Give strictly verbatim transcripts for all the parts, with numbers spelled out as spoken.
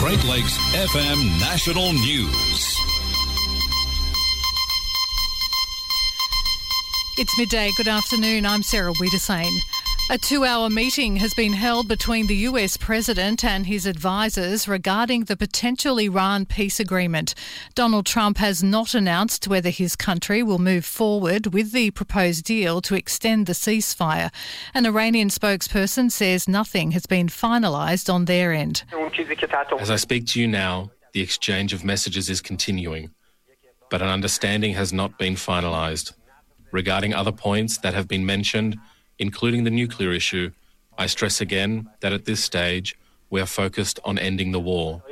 Great Lakes F M National News. It's midday. Good afternoon. I'm Sarah Wiedersane. A two-hour meeting has been held between the U S President and his advisers regarding the potential Iran peace agreement. Donald Trump has not announced whether his country will move forward with the proposed deal to extend the ceasefire. An Iranian spokesperson says nothing has been finalised on their end. As I speak to you now, the exchange of messages is continuing, but an understanding has not been finalised. Regarding other points that have been mentioned, including the nuclear issue, I stress again that at this stage we are focused on ending the war.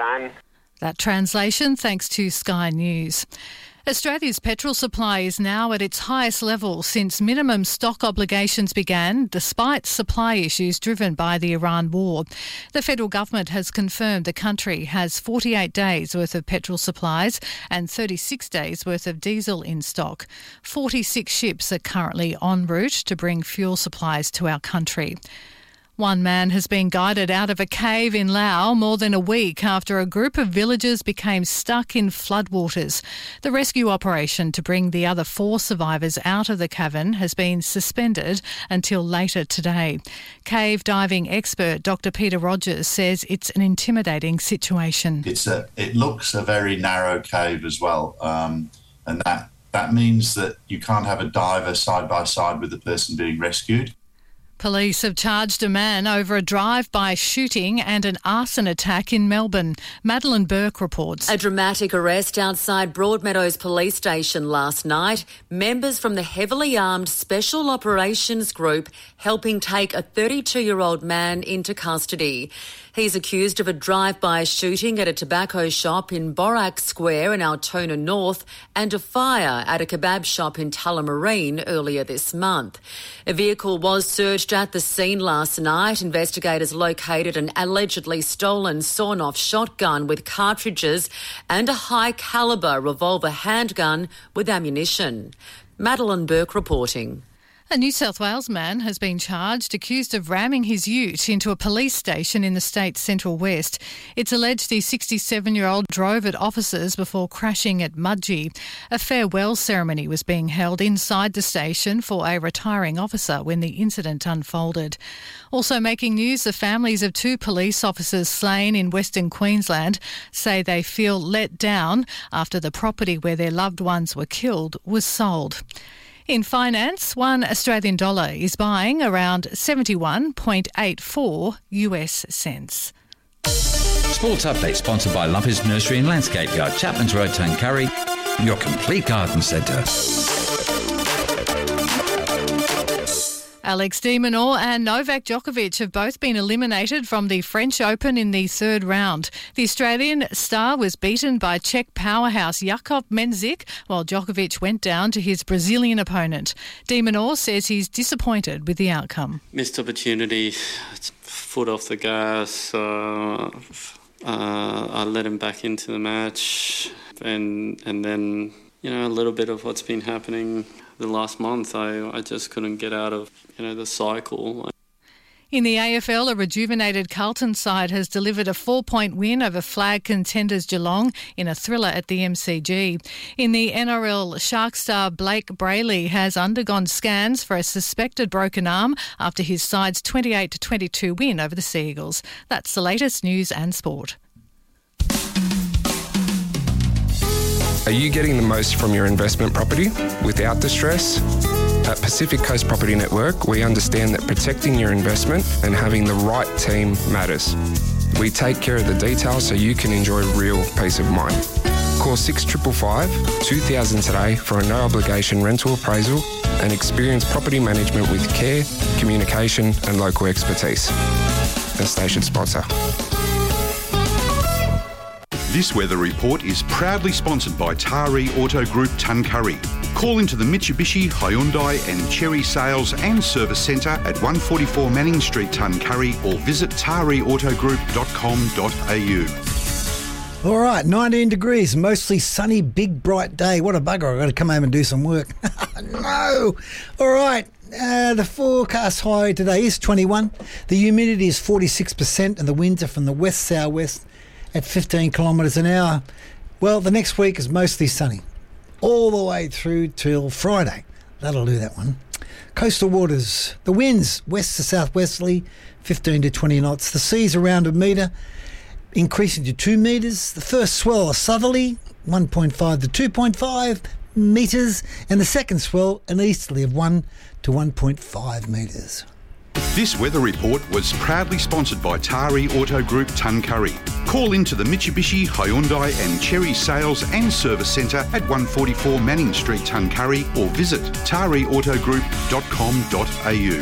That translation thanks to Sky News. Australia's petrol supply is now at its highest level since minimum stock obligations began, despite supply issues driven by the Iran war. The federal government has confirmed the country has forty-eight days worth of petrol supplies and thirty-six days worth of diesel in stock. forty-six ships are currently en route to bring fuel supplies to our country. One man has been guided out of a cave in Laos more than a week after a group of villagers became stuck in floodwaters. The rescue operation to bring the other four survivors out of the cavern has been suspended until later today. Cave diving expert Doctor Peter Rogers says it's an intimidating situation. It's a, it looks a very narrow cave as well, um, and that, that means that you can't have a diver side by side with the person being rescued. Police have charged a man over a drive-by shooting and an arson attack in Melbourne. Madeline Burke reports. A dramatic arrest outside Broadmeadows Police Station last night. Members from the heavily armed Special Operations Group helping take a thirty-two-year-old man into custody. He's accused of a drive-by shooting at a tobacco shop in Borac Square in Altona North and a fire at a kebab shop in Tullamarine earlier this month. A vehicle was searched at the scene last night. Investigators located an allegedly stolen sawn-off shotgun with cartridges and a high-calibre revolver handgun with ammunition. Madeline Burke reporting. A New South Wales man has been charged, accused of ramming his ute into a police station in the state's Central West. It's alleged the sixty-seven-year-old drove at officers before crashing at Mudgee. A farewell ceremony was being held inside the station for a retiring officer when the incident unfolded. Also making news, the families of two police officers slain in Western Queensland say they feel let down after the property where their loved ones were killed was sold. In finance, one Australian dollar is buying around seventy-one point eight four U S cents. Sports Update sponsored by Lumpers Nursery and Landscape Yard, Chapman's Road, Tuncurry, your complete garden centre. Alex de Minaur and Novak Djokovic have both been eliminated from the French Open in the third round. The Australian star was beaten by Czech powerhouse Jakub Mensik, while Djokovic went down to his Brazilian opponent. De Minaur says he's disappointed with the outcome. Missed opportunity, foot off the gas. Uh, uh, I let him back into the match, and and then you know a little bit of what's been happening the last month. I I just couldn't get out of you know the cycle. In the A F L, a rejuvenated Carlton side has delivered a four-point win over flag contenders Geelong in a thriller at the M C G. In the N R L, Shark star Blake Brayley has undergone scans for a suspected broken arm after his side's twenty-eight to twenty-two win over the Sea Eagles. That's the latest news and sport. Are you getting the most from your investment property without the stress? At Pacific Coast Property Network, we understand that protecting your investment and having the right team matters. We take care of the details so you can enjoy real peace of mind. Call six five five, two thousand today for a no-obligation rental appraisal and experience property management with care, communication and local expertise. A station sponsor. This weather report is proudly sponsored by Taree Auto Group Tuncurry. Call into the Mitsubishi, Hyundai and Chery Sales and Service Centre at one forty-four Manning Street, Tuncurry, or visit taree auto group dot com dot a u. All right, nineteen degrees, mostly sunny, big bright day. What a bugger, I've got to come home and do some work. No! All right, uh, the forecast high today is twenty-one. The humidity is forty-six percent and the winds are from the west-southwest. at fifteen kilometres an hour. Well, the next week is mostly sunny, all the way through till Friday. That'll do that one. Coastal waters, the winds west to southwesterly, fifteen to twenty knots. The seas around a metre, increasing to two metres. The first swell a southerly, one point five to two point five metres, and the second swell an easterly of one to one point five metres. This weather report was proudly sponsored by Tari Auto Group Tuncurry. Call into the Mitsubishi, Hyundai and Cherry Sales and Service Centre at one forty-four Manning Street, Tuncurry, or visit tari auto group dot com dot a u.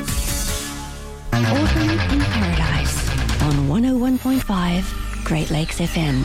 Autumn in Paradise on one oh one point five Great Lakes F M.